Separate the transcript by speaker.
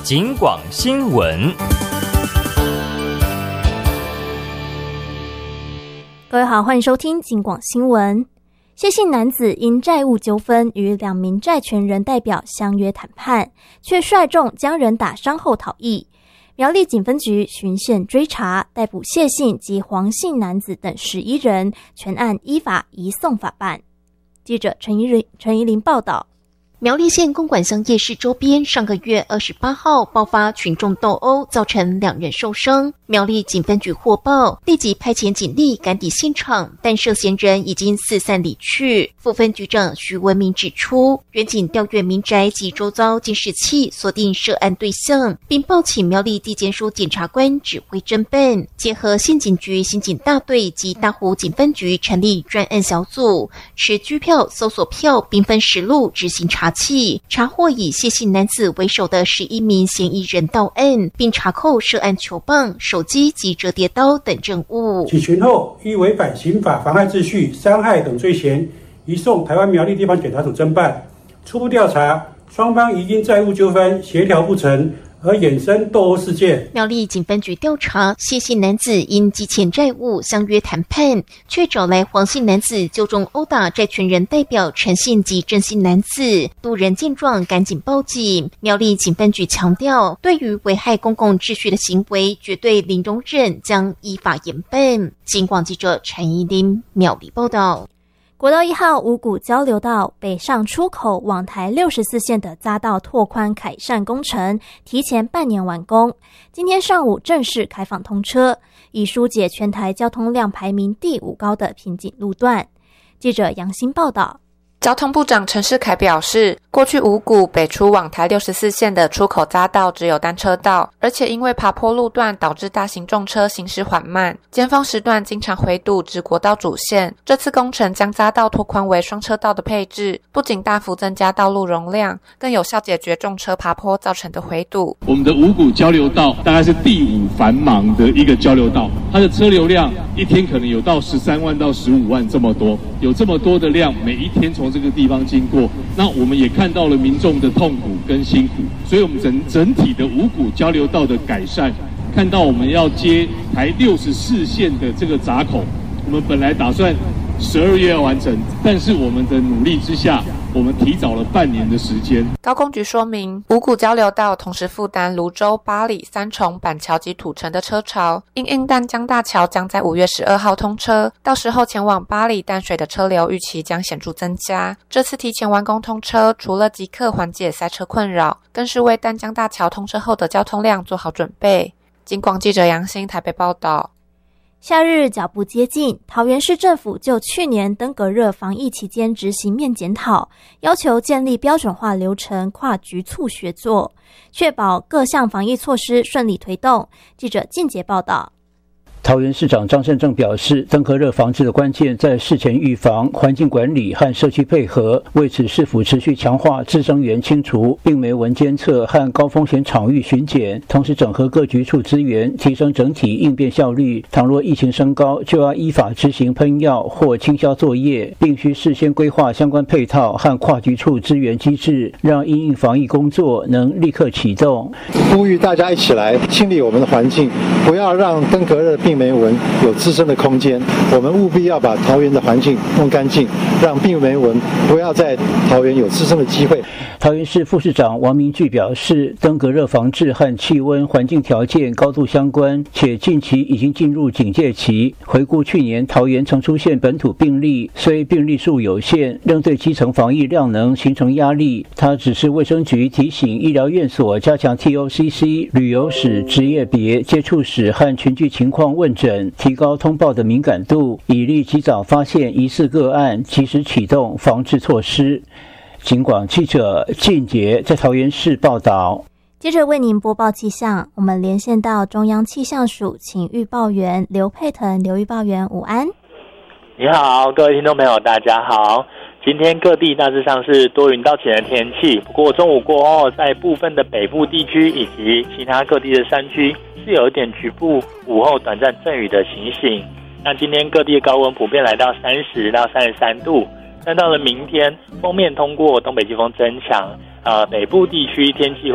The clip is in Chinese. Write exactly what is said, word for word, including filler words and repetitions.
Speaker 1: 警广新闻。
Speaker 2: 各位好，欢迎收听警广新闻。谢姓男子因债务纠纷与两名债权人代表相约谈判，却率众将人打伤后逃逸。苗栗警分局循线追查，逮捕谢姓及黄姓男子等十一人，全案依法移送法办。记者陈怡陈怡琳报道。
Speaker 3: 苗栗县公馆乡夜市周边上个月二十八号爆发群众斗殴，造成两人受伤。苗栗警分局获报，立即派遣警力赶抵现场，但涉嫌人已经四散离去。副分局长徐文明指出，远警调阅民宅及周遭监视器，锁定涉案对象，并报请苗栗地检署检察官指挥侦办，结合县警局刑警大队及大湖警分局成立专案小组，持居票、搜索票，兵分十路执行查器，查获以谢姓男子为首的十一名嫌疑人到案，并查扣涉案球棒、手机及折叠刀等证物。
Speaker 4: 起群后，依违反刑法妨害秩序、伤害等罪嫌，移送台湾苗栗地方检察署侦办。初步调查，双方已因债务纠纷协调不成而衍生斗殴事件。
Speaker 3: 苗栗警分局调查，谢姓男子因积欠债务相约谈判，却找来黄姓男子就中殴打债权人代表陈姓及郑姓男子。路人见状赶紧报警。苗栗警分局强调，对于危害公共秩序的行为绝对零容忍，将依法严办。警广记者陈怡琳苗栗报道。
Speaker 2: 国道一号五股交流道北上出口往台六十四线的匝道拓宽改善工程提前半年完工，今天上午正式开放通车，以疏解全台交通量排名第五高的瓶颈路段。记者杨欣报道。
Speaker 5: 交通部长陈世凯表示，过去五股北出往台六十四线的出口匝道只有单车道，而且因为爬坡路段导致大型重车行驶缓慢，尖峰时段经常回堵至国道主线。这次工程将匝道拓宽为双车道的配置，不仅大幅增加道路容量，更有效解决重车爬坡造成的回堵。
Speaker 6: 我们的五股交流道大概是第五繁忙的一个交流道，它的车流量一天可能有到十三万到十五万这么多，有这么多的量，每一天从这个地方经过，那我们也看到了民众的痛苦跟辛苦，所以我们整整体的五股交流道的改善，看到我们要接台六十四线的这个闸口，我们本来打算十二月要完成，但是我们的努力之下，我们提早了半年的时间。
Speaker 5: 高工局说明，五股交流道同时负担泸州、八里、三重、板桥及土城的车潮，因应淡江大桥将在五月十二号通车，到时候前往八里淡水的车流预期将显著增加。这次提前完工通车，除了即刻缓解塞车困扰，更是为淡江大桥通车后的交通量做好准备。警广记者杨欣台北报道。
Speaker 2: 夏日脚步接近，桃园市政府就去年登革热防疫期间执行面检讨，要求建立标准化流程，跨局处协作，确保各项防疫措施顺利推动。记者靳杰报道。
Speaker 7: 桃园市长张善政表示，登革热防治的关键在事前预防、环境管理和社区配合。为此，市府持续强化滋生源清除、病媒蚊监测和高风险场域巡检，同时整合各局处资源，提升整体应变效率。倘若疫情升高，就要依法执行喷药或清消作业，并需事先规划相关配套和跨局处资源机制，让因应防疫工作能立刻启动。
Speaker 8: 呼吁大家一起来清理我们的环境，不要让登革热病媒蚊有滋生的空间，我们务必要把桃园的环境弄干净，让病媒蚊不要在桃园有滋生的机会。
Speaker 7: 桃园市副市长王明巨表示，登革热防治和气温环境条件高度相关，且近期已经进入警戒期。回顾去年桃园曾出现本土病例，虽病例数有限，仍对基层防疫量能形成压力。他指示卫生局提醒医疗院所加强 T O C C、旅游史、职业别、接触史和群聚情况问诊，提高通报的敏感度，以利及早发现疑似个案，及时启动防治措施。警广记者靳杰在桃园市报道。
Speaker 2: 接着为您播报气象，我们连线到中央气象署，请预报员刘佩腾，刘预报员午安。
Speaker 9: 你好，各位听众朋友大家好。今天各地大致上是多云到晴的天气，不过中午过后，在部分的北部地区以及其他各地的山区是有一点局部午后短暂阵雨的情形。那今天各地的高温普遍来到三十到三十三度，但到了明天，锋面通过东北季风增强，呃，北部地区天气